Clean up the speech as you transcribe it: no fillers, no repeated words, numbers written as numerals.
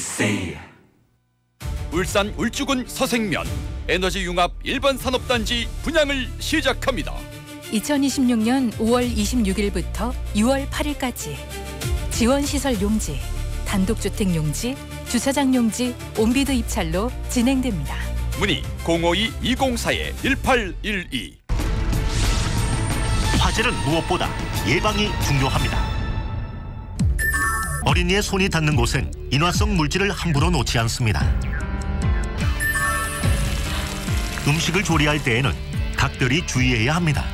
ABC. 울산 울주군 서생면 에너지 융합 일반 산업단지 분양을 시작합니다. 2026년 5월 26일부터 6월 8일까지 지원시설 용지, 단독주택 용지, 주차장 용지, 온비드 입찰로 진행됩니다. 문의 052-204-1812. 화재는 무엇보다 예방이 중요합니다. 어린이의 손이 닿는 곳엔 인화성 물질을 함부로 놓지 않습니다. 음식을 조리할 때에는 각별히 주의해야 합니다.